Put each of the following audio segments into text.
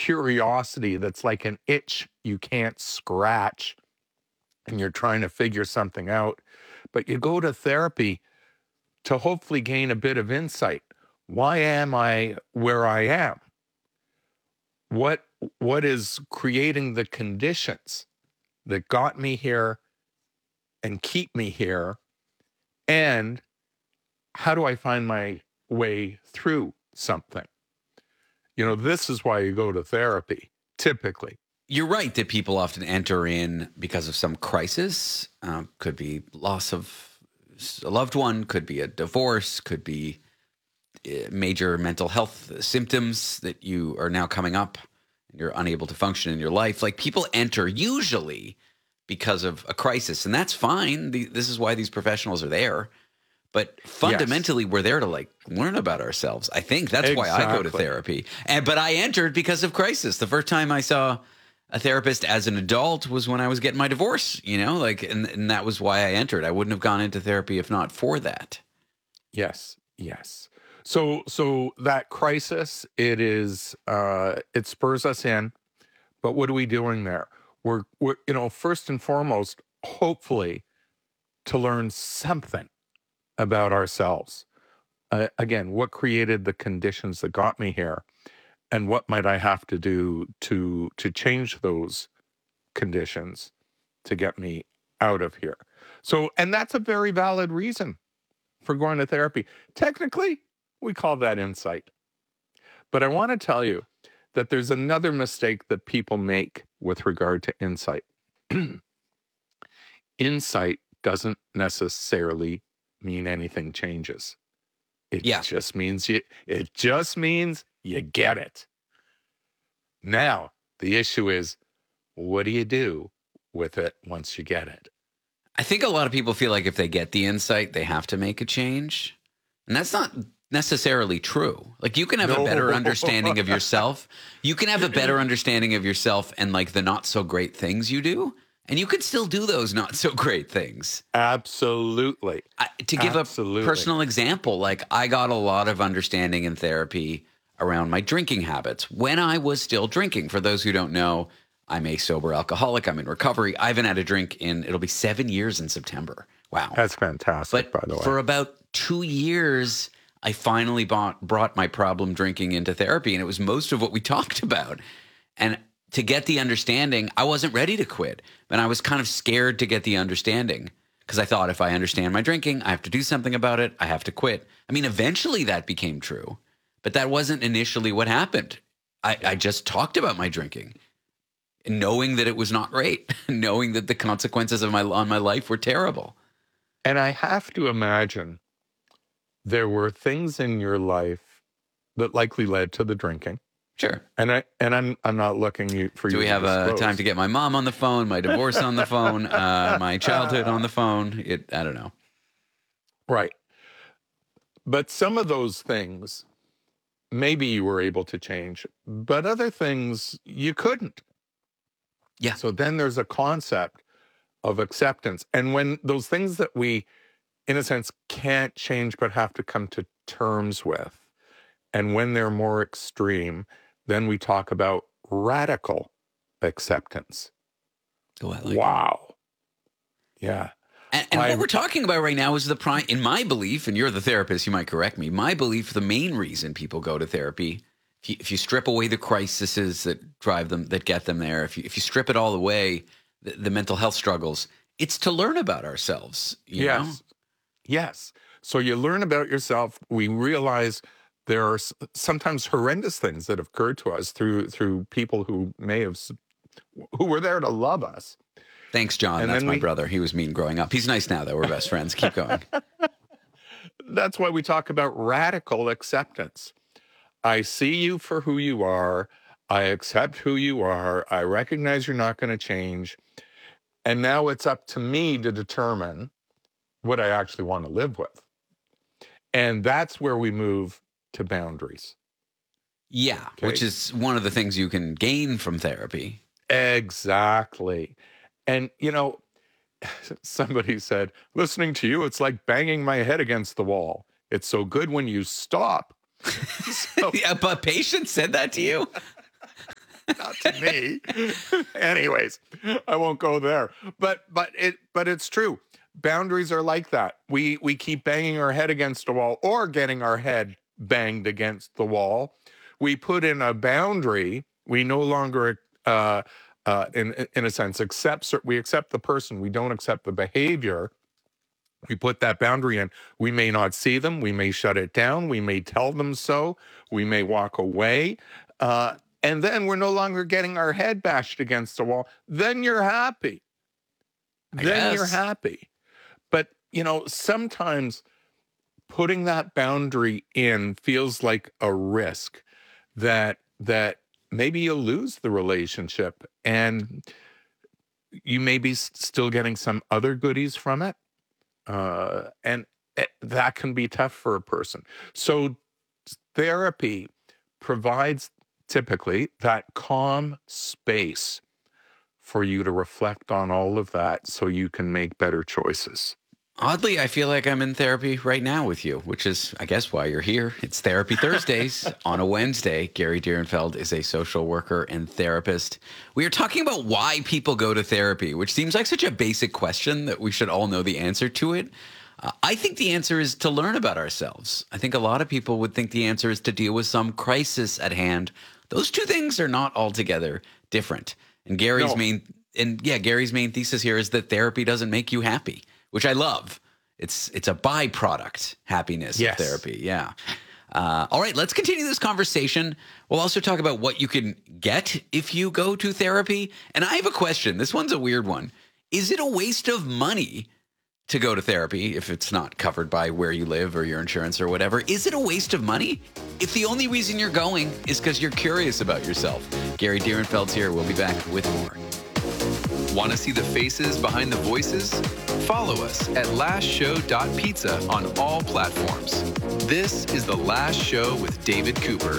curiosity that's like an itch you can't scratch, and you're trying to figure something out. But you go to therapy to hopefully gain a bit of insight. Why am I where I am? What is creating the conditions that got me here and keep me here? And how do I find my way through something? This is why you go to therapy, typically. You're right that people often enter in because of some crisis. Could be loss of a loved one, could be a divorce, could be major mental health symptoms that you are now coming up and you're unable to function in your life. Like, people enter usually because of a crisis, and that's fine. This is why these professionals are there. But fundamentally, we're there to learn about ourselves. I think that's why I go to therapy. But I entered because of crisis. The first time I saw a therapist as an adult was when I was getting my divorce, and that was why I entered. I wouldn't have gone into therapy if not for that. Yes. So that crisis, it spurs us in, but what are we doing there? We're first and foremost, hopefully, to learn something about ourselves. Again, what created the conditions that got me here, and what might I have to do to change those conditions to get me out of here? So, and that's a very valid reason for going to therapy. Technically, we call that insight. But I want to tell you that there's another mistake that people make with regard to insight. Insight doesn't necessarily mean anything changes. It just means you get it. Now, the issue is, what do you do with it once you get it? I think a lot of people feel like if they get the insight, they have to make a change. And that's not necessarily true. Like, you can have a better understanding of yourself. You can have a better understanding of yourself and the not so great things you do. And you can still do those not so great things. Absolutely. To give a personal example, I got a lot of understanding in therapy around my drinking habits when I was still drinking. For those who don't know, I'm a sober alcoholic. I'm in recovery. I haven't had a drink it'll be 7 years in September. Wow. That's fantastic, by the way. For about 2 years, I finally brought my problem drinking into therapy, and it was most of what we talked about. And to get the understanding, I wasn't ready to quit, but I was kind of scared to get the understanding because I thought, if I understand my drinking, I have to do something about it. I have to quit. I mean, eventually that became true, but that wasn't initially what happened. I just talked about my drinking, knowing that it was not great, knowing that the consequences on my life were terrible. And I have to imagine there were things in your life that likely led to the drinking. Sure. And I'm not looking for you. Do we have time to get my mom on the phone, my divorce on the phone, my childhood on the phone? I don't know. Right. But some of those things, maybe you were able to change, but other things you couldn't. Yeah. So then there's a concept of acceptance. And when those things that we, in a sense, can't change but have to come to terms with, and when they're more extreme, then we talk about radical acceptance. Oh, I like wow. It. Yeah. And what we're talking about right now is in my belief, and you're the therapist, you might correct me, my belief, the main reason people go to therapy, if you strip away the crises that drive them, that get them there, if you strip it all away, the mental health struggles, it's to learn about ourselves. You know? Yes. So you learn about yourself. We realize there are sometimes horrendous things that have occurred to us through people who were there to love us. Thanks, John. And that's my brother. He was mean growing up. He's nice now, though. We're best friends. Keep going. That's why we talk about radical acceptance. I see you for who you are. I accept who you are. I recognize you're not going to change. And now it's up to me to determine what I actually want to live with. And that's where we move to boundaries. Yeah, okay. Which is one of the things you can gain from therapy. Exactly. And, somebody said, listening to you, it's like banging my head against the wall. It's so good when you stop. Yeah, but patient said that to you? Not to me. Anyways, I won't go there. But it's true. Boundaries are like that. We keep banging our head against a wall or getting our head banged against the wall. We put in a boundary. We no longer in a sense we accept the person. We don't accept the behavior. We put that boundary in. We may not see them. We may shut it down. We may tell them so. We may walk away. And then we're no longer getting our head bashed against the wall. Then you're happy. You're happy. But, sometimes putting that boundary in feels like a risk that maybe you'll lose the relationship and you may be still getting some other goodies from it. And that can be tough for a person. So therapy provides typically that calm space for you to reflect on all of that so you can make better choices. Oddly, I feel like I'm in therapy right now with you, which is, I guess, why you're here. It's Therapy Thursdays on a Wednesday. Gary Dierenfeld is a social worker and therapist. We are talking about why people go to therapy, which seems like such a basic question that we should all know the answer to it. I think the answer is to learn about ourselves. I think a lot of people would think the answer is to deal with some crisis at hand. Those two things are not altogether different. And Gary's main thesis here is that therapy doesn't make you happy, which I love. It's a byproduct, happiness of therapy. Yeah. All right, let's continue this conversation. We'll also talk about what you can get if you go to therapy. And I have a question. This one's a weird one. Is it a waste of money to go to therapy if it's not covered by where you live or your insurance or whatever? Is it a waste of money if the only reason you're going is because you're curious about yourself? Gary Dierenfeld's here. We'll be back with more. Want to see the faces behind the voices? Follow us at lastshow.pizza on all platforms. This is The Last Show with David Cooper.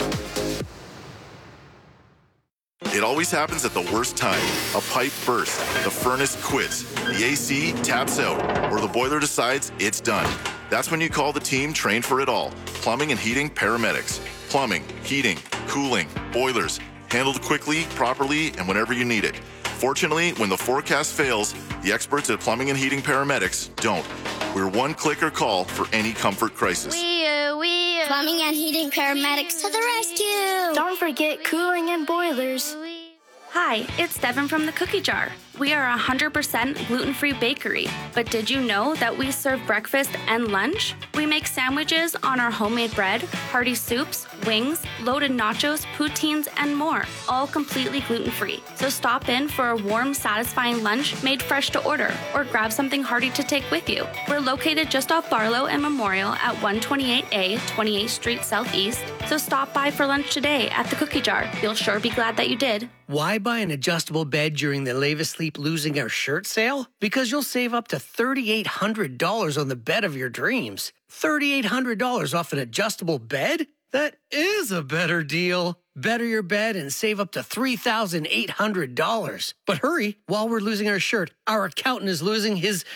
It always happens at the worst time. A pipe bursts, the furnace quits, the AC taps out, or the boiler decides it's done. That's when you call the team trained for it all. Plumbing and heating paramedics. Plumbing, heating, cooling, boilers. Handled quickly, properly, and whenever you need it. Fortunately, when the forecast fails, the experts at Plumbing and Heating Paramedics don't. We're one click or call for any comfort crisis. Plumbing and Heating Paramedics to the rescue! Don't forget cooling and boilers. Hi, it's Devin from the Cookie Jar. We are a 100% gluten-free bakery, but did you know that we serve breakfast and lunch? We make sandwiches on our homemade bread, hearty soups, wings, loaded nachos, poutines, and more, all completely gluten-free. So stop in for a warm, satisfying lunch made fresh to order, or grab something hearty to take with you. We're located just off Barlow and Memorial at 128A, 28th Street Southeast, so stop by for lunch today at the Cookie Jar. You'll sure be glad that you did. Why buy an adjustable bed during the Leva Sleep Losing Our Shirt sale? Because you'll save up to $3,800 on the bed of your dreams. $3,800 off an adjustable bed? That is a better deal. Better your bed and save up to $3,800. But hurry, while we're losing our shirt, our accountant is losing his,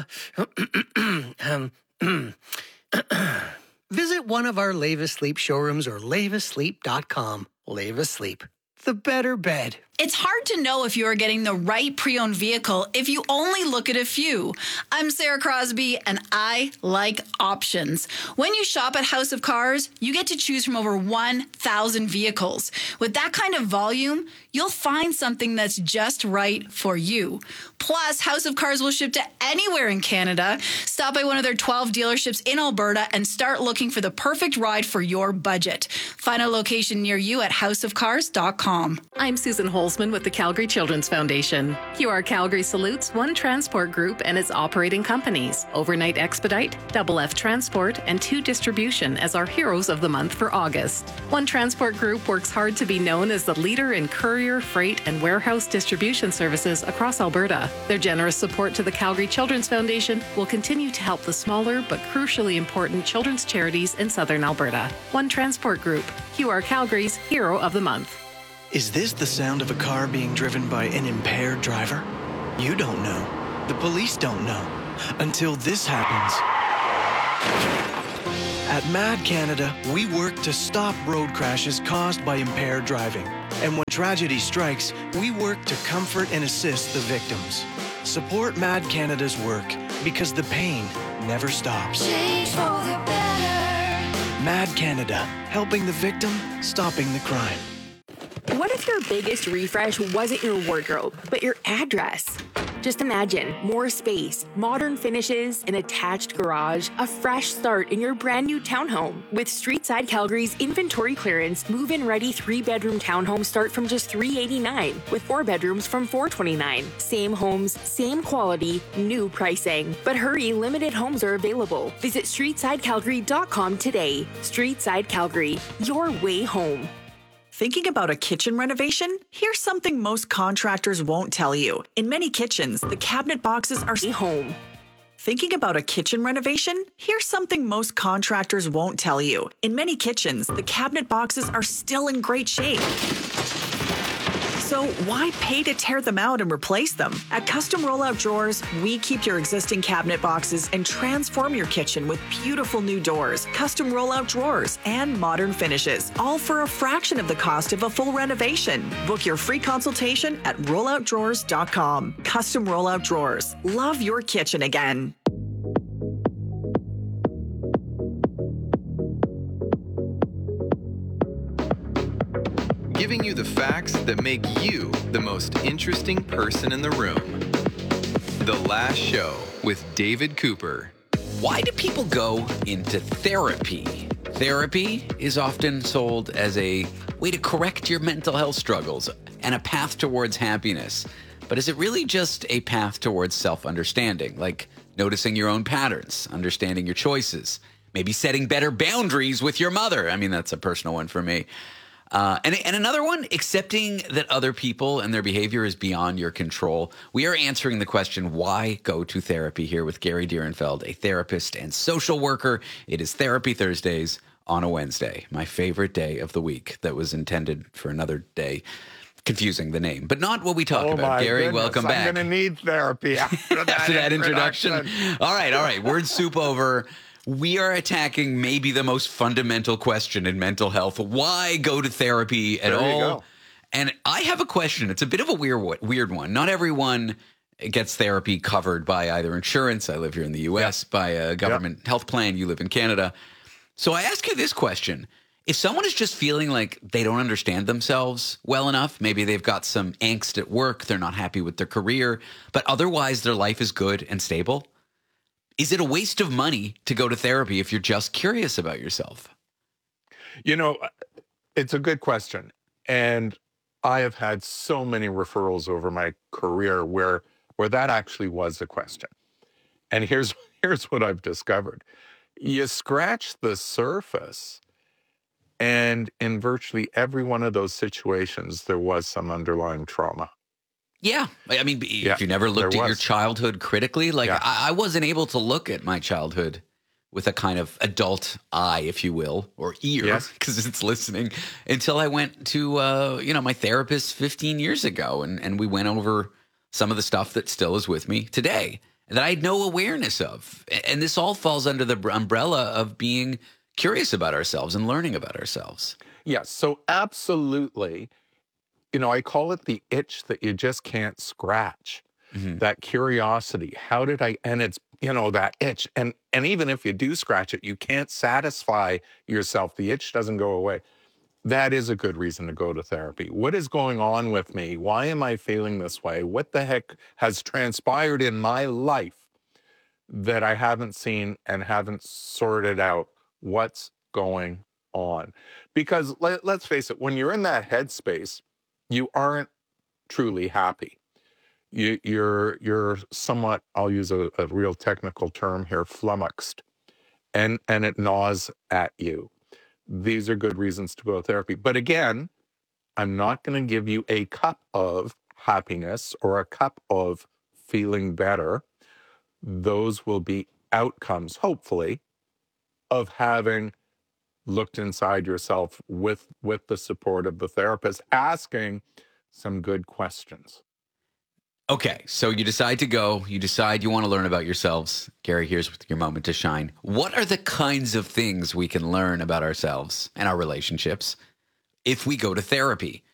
Visit one of our Leva Sleep showrooms or levasleep.com. Leva Sleep. The better bed. It's hard to know if you are getting the right pre-owned vehicle if you only look at a few. I'm Sarah Crosby, and I like options. When you shop at House of Cars, you get to choose from over 1,000 vehicles. With that kind of volume, you'll find something that's just right for you. Plus, House of Cars will ship to anywhere in Canada. Stop by one of their 12 dealerships in Alberta and start looking for the perfect ride for your budget. Find a location near you at houseofcars.com. I'm Susan Holzman with the Calgary Children's Foundation. QR Calgary salutes One Transport Group and its operating companies, Overnight Expedite, Double F Transport, and 2 Distribution as our heroes of the month for August. One Transport Group works hard to be known as the leader in courier, freight, and warehouse distribution services across Alberta. Their generous support to the Calgary Children's Foundation will continue to help the smaller but crucially important children's charities in Southern Alberta. One Transport Group, QR Calgary's Hero of the Month. Is this the sound of a car being driven by an impaired driver? You don't know. The police don't know. Until this happens. At MAD Canada, we work to stop road crashes caused by impaired driving. And when tragedy strikes, we work to comfort and assist the victims. Support Mad Canada's work because the pain never stops. Change for the better. Mad Canada, helping the victim, stopping the crime. What if your biggest refresh wasn't your wardrobe, but your address? Just imagine more space, modern finishes, an attached garage, a fresh start in your brand new townhome. With Streetside Calgary's inventory clearance, move-in ready 3-bedroom townhomes start from just $389, with 4 bedrooms from $429. Same homes, same quality, new pricing. But hurry, limited homes are available. Visit StreetsideCalgary.com today. Streetside Calgary, your way home. Thinking about a kitchen renovation? Here's something most contractors won't tell you. In many kitchens, the cabinet boxes are home. Thinking about a kitchen renovation? Here's something most contractors won't tell you. In many kitchens, the cabinet boxes are still in great shape. So why pay to tear them out and replace them? At Custom Rollout Drawers, we keep your existing cabinet boxes and transform your kitchen with beautiful new doors, custom rollout drawers, and modern finishes, all for a fraction of the cost of a full renovation. Book your free consultation at rolloutdrawers.com. Custom Rollout Drawers. Love your kitchen again. Giving you the facts that make you the most interesting person in the room. The Last Show with David Cooper. Why do people go into therapy? Therapy is often sold as a way to correct your mental health struggles and a path towards happiness. But is it really just a path towards self-understanding, like noticing your own patterns, understanding your choices, maybe setting better boundaries with your mother? I mean, that's a personal one for me. And another one, accepting that other people and their behavior is beyond your control. We are answering the question, why go to therapy, here with Gary Dierenfeld, a therapist and social worker. It is Therapy Thursdays on a Wednesday, my favorite day of the week that was intended for another day. Confusing the name, but not what we talk about. Gary, goodness, welcome back. I'm going to need therapy after that, introduction. All right. Word soup over. We are attacking maybe the most fundamental question in mental health. Why go to therapy at all? There you go. And I have a question. It's a bit of a weird one. Not everyone gets therapy covered by either insurance. I live here in the U.S., by a government health plan. You live in Canada. So I ask you this question. If someone is just feeling like they don't understand themselves well enough, maybe they've got some angst at work, they're not happy with their career, but otherwise their life is good and stable, is it a waste of money to go to therapy if you're just curious about yourself? You know, it's a good question. And I have had so many referrals over my career where that actually was a question. And here's what I've discovered. You scratch the surface, and in virtually every one of those situations, there was some underlying trauma. Yeah. I mean, if you never looked at your childhood critically, like I wasn't able to look at my childhood with a kind of adult eye, if you will, or ear, because it's listening, until I went to, my therapist 15 years ago. And we went over some of the stuff that still is with me today that I had no awareness of. And this all falls under the umbrella of being curious about ourselves and learning about ourselves. Yes. So absolutely. I call it the itch that you just can't scratch, that curiosity. How did I, and it's, that itch. And even if you do scratch it, you can't satisfy yourself. The itch doesn't go away. That is a good reason to go to therapy. What is going on with me? Why am I feeling this way? What the heck has transpired in my life that I haven't seen and haven't sorted out what's going on? Because let's face it, when you're in that headspace, you aren't truly happy. You're somewhat, I'll use a real technical term here, flummoxed, and it gnaws at you. These are good reasons to go to therapy. But again, I'm not going to give you a cup of happiness or a cup of feeling better. Those will be outcomes, hopefully, of having looked inside yourself with the support of the therapist, asking some good questions. Okay, so you decide to go. You decide you want to learn about yourselves. Gary, here's your moment to shine. What are the kinds of things we can learn about ourselves and our relationships if we go to therapy?